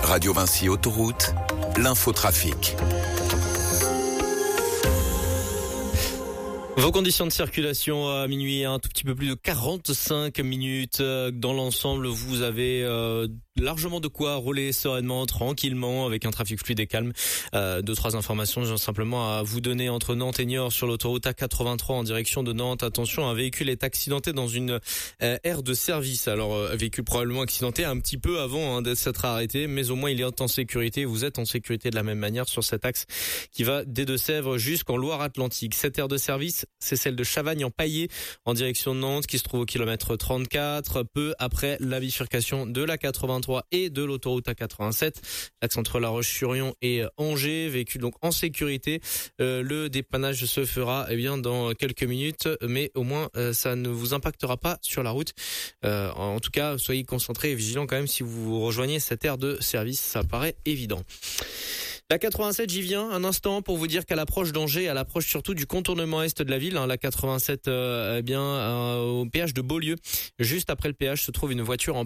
Radio Vinci Autoroute, l'infotrafic. Vos conditions de circulation à minuit, un tout petit peu plus de 45 minutes. Dans l'ensemble, vous avez largement de quoi rouler sereinement, tranquillement, avec un trafic fluide et calme. 2-3 informations simplement à vous donner entre Nantes et Niort sur l'autoroute A83 en direction de Nantes. Attention, un véhicule est accidenté dans une aire de service. Alors, un véhicule probablement accidenté un petit peu avant de s'être arrêté, mais au moins il est en sécurité. Vous êtes en sécurité de la même manière sur cet axe qui va des Deux-Sèvres jusqu'en Loire-Atlantique. Cette aire de service, c'est celle de Chavagne-en-Paillé en direction de Nantes qui se trouve au kilomètre 34, peu après la bifurcation de la 83 et de l'autoroute A87. L'axe entre La Roche-sur-Yon et Angers, véhicule donc en sécurité. Le dépannage se fera dans quelques minutes, mais au moins ça ne vous impactera pas sur la route. En tout cas, soyez concentrés et vigilants quand même si vous rejoignez cette aire de service, ça paraît évident. La 87, j'y viens un instant pour vous dire qu'à l'approche d'Angers, à l'approche surtout du contournement est de la ville, la 87 au péage de Beaulieu, juste après le péage se trouve une voiture en